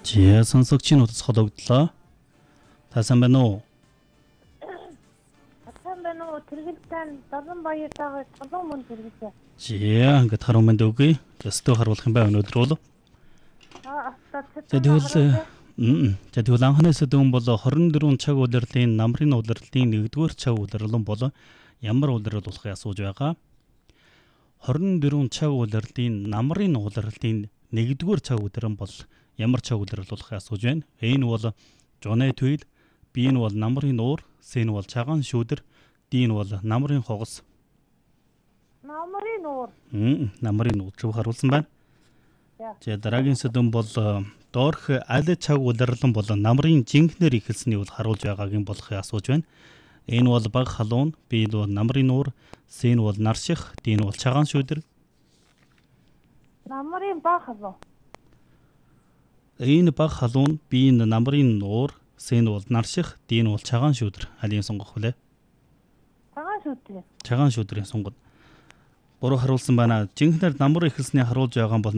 Жия сонсогчийн утас хологдлоо. Та сайн байна уу? Сайн байна уу? Тэргэлтэн Долон Баяртайгаа толон мөн тэргэлээ. Жия ингээд харуу мэнд үгүй. Өстөө харуулах юм байна өнөөдөр бол. Тэгвэл анхны сэдвэн бол 24 цаг улирлын намрын улирлын 1-р цаг улирлан бол ямар улирал болохыг асууж байгаа. 24 цаг улирлын намрын улирлын 1-р цаг улирал бол ямар цаг улирал болохыг асууж байна. A нь бол жонэ туйл, B нь бол намрын нуур, C нь бол чаган шүүдэр, D нь бол намрын хогос. Намрын нуур. Намрын нуур ч харуулсан байна. За дараагийн сэдвэн бол доорх аль цаг улирлан бол намрын жинхнэр ихэлсний бол харуулж байгаагийн болохыг асууж байна. A нь бол баг халуун, B нь бол намрын нуур, C нь бол нарших, D нь бол чаган шүүдэр. Намрын баг халуун. A нь баг халуун, B нь намрын нуур, C нь бол нарших, D нь бол чаган шүүдэр. Алийг сонгох вүлээ? Чаган шүүдрээ. Чаган шүүдрийн сонгод. Буруу харуулсан байна. Жинхнэр намар ихэлсний харуулж байгаа бол